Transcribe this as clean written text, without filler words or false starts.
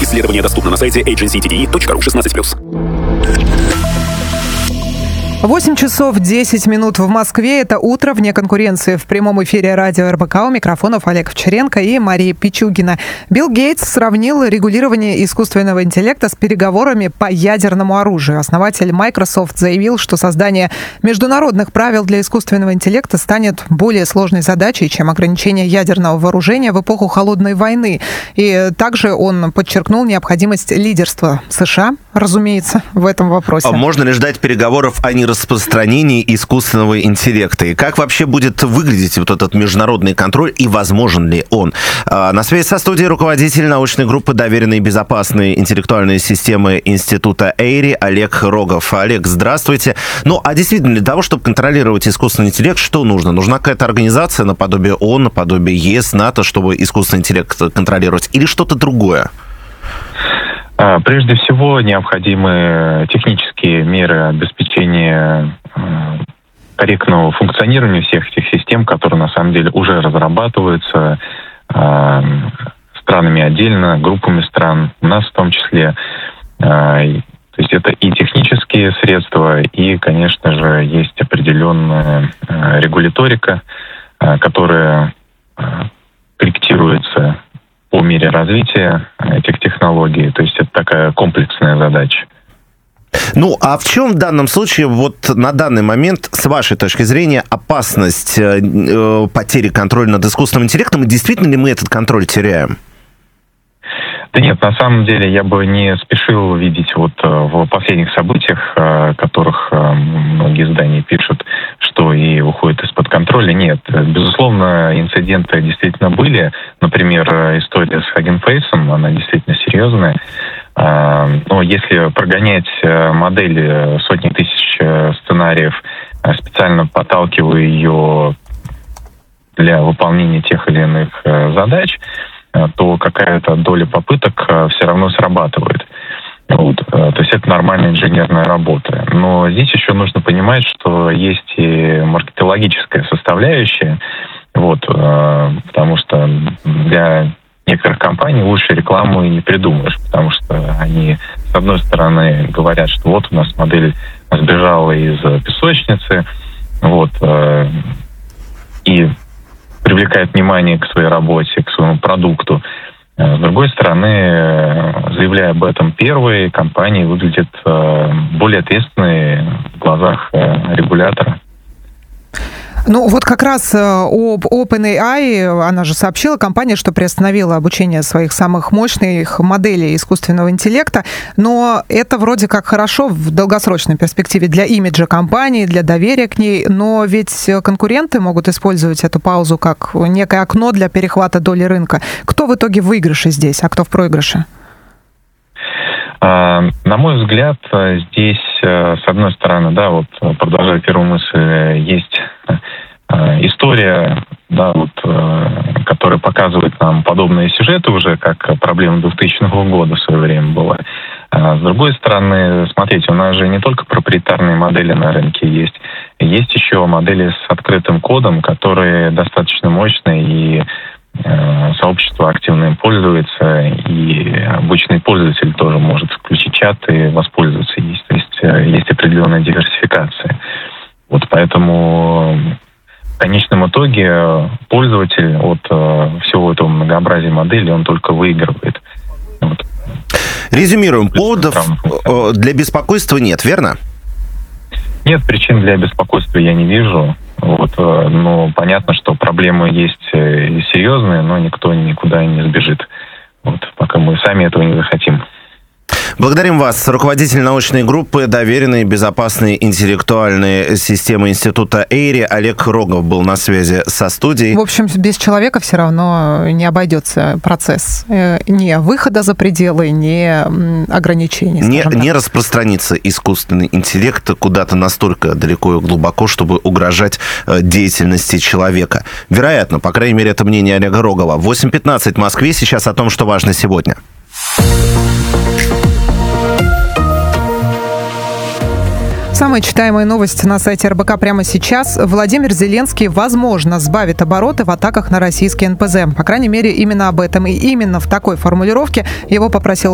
Исследование доступно на сайте agencytde.ru 16+. 8 часов 10 минут в Москве. Это утро вне конкуренции. В прямом эфире радио РБК. У микрофонов Олег Овчаренко и Мария Пичугина. Билл Гейтс сравнил регулирование искусственного интеллекта с переговорами по ядерному оружию. Основатель Microsoft заявил, что создание международных правил для искусственного интеллекта станет более сложной задачей, чем ограничение ядерного вооружения в эпоху Холодной войны. И также он подчеркнул необходимость лидерства США, разумеется, в этом вопросе. Можно ли ждать переговоров о нераспространении искусственного интеллекта? И как вообще будет выглядеть вот этот международный контроль, и возможен ли он? На связи со студией руководитель научной группы «Доверенные и безопасные интеллектуальные системы» Института Эйри Олег Рогов. Олег, здравствуйте. Ну, а действительно, для того, чтобы контролировать искусственный интеллект, что нужно? Нужна какая-то организация наподобие ООН, наподобие ЕС, НАТО, чтобы искусственный интеллект контролировать? Или что-то другое? Прежде всего, необходимы технические меры обеспечения корректного функционирования всех этих систем, которые на самом деле уже разрабатываются странами отдельно, группами стран, у нас в том числе. То есть это и технические средства, и, конечно же, есть определенная регуляторика, которая корректируется по мере развития этих технологий. То есть это такая комплексная задача. Ну, а в чем в данном случае, вот на данный момент, с вашей точки зрения, опасность потери контроля над искусственным интеллектом? И действительно ли мы этот контроль теряем? Да нет, на самом деле я бы не спешил видеть вот в последних событиях, которых многие издания пишут, что и уходит из-под контроля. Нет, безусловно, инциденты действительно были. Например, история с Hugging Face, она действительно серьезная. Но если прогонять модель сотни тысяч сценариев, специально подталкивая ее для выполнения тех или иных задач, то какая-то доля попыток все равно срабатывает. Вот. То есть это нормальная инженерная работа. Но здесь еще нужно понимать, что есть и маркетологическая составляющая, вот, потому что для некоторых компаний лучше рекламу и не придумаешь, потому что они, с одной стороны, говорят, что вот у нас модель сбежала из песочницы, вот, и привлекает внимание к своей работе, к своему продукту. С другой стороны, заявляя об этом первые, компании выглядят более ответственные в глазах регулятора. Ну, вот как раз об OpenAI, она же сообщила, компания, что приостановила обучение своих самых мощных моделей искусственного интеллекта, но это вроде как хорошо в долгосрочной перспективе для имиджа компании, для доверия к ней, но ведь конкуренты могут использовать эту паузу как некое окно для перехвата доли рынка. Кто в итоге в выигрыше здесь, а кто в проигрыше? На мой взгляд, здесь, с одной стороны, да, вот продолжая первую мысль, есть история, да, вот, которая показывает нам подобные сюжеты уже, как проблема 2000 года в свое время была. С другой стороны, смотрите, у нас же не только проприетарные модели на рынке есть еще модели с открытым кодом, которые достаточно мощные, и сообщество активно им пользуется, и обычный пользователь тоже может включить чат и воспользоваться. То есть есть определенная диверсификация. Вот поэтому в конечном итоге пользователь от всего этого многообразия моделей, он только выигрывает. Вот. Резюмируем, поводов для беспокойства нет, верно? Нет, причин для беспокойства я не вижу. Вот, но понятно, что проблемы есть серьезные, но никто никуда не сбежит. Вот, пока мы сами этого не захотим. Благодарим вас. Руководитель научной группы «Доверенные безопасные интеллектуальные системы» Института Эйри Олег Рогов был на связи со студией. В общем, без человека все равно не обойдется процесс ни выхода за пределы, ни ограничений. Не распространится искусственный интеллект куда-то настолько далеко и глубоко, чтобы угрожать деятельности человека. Вероятно, по крайней мере, это мнение Олега Рогова. 8:15 в Москве. Сейчас о том, что важно сегодня. Самая читаемая новость на сайте РБК прямо сейчас. Владимир Зеленский, возможно, сбавит обороты в атаках на российский НПЗ. По крайней мере, именно об этом и именно в такой формулировке его попросил